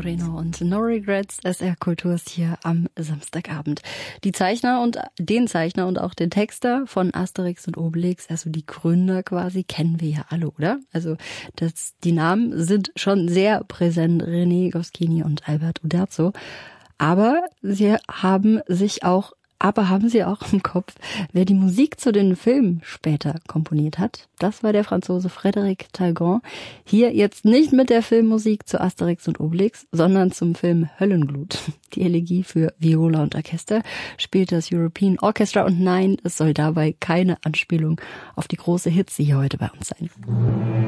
Reno und No Regrets, SR Kulturs hier am Samstagabend. Den Zeichner und auch den Texter von Asterix und Obelix, also die Gründer quasi, kennen wir ja alle, oder? Also die Namen sind schon sehr präsent, René Goscinny und Albert Uderzo. Aber haben Sie auch im Kopf, wer die Musik zu den Filmen später komponiert hat? Das war der Franzose Frédéric Talgon. Hier jetzt nicht mit der Filmmusik zu Asterix und Obelix, sondern zum Film Höllenglut. Die Elegie für Viola und Orchester spielt das European Orchestra und nein, es soll dabei keine Anspielung auf die große Hitze hier heute bei uns sein.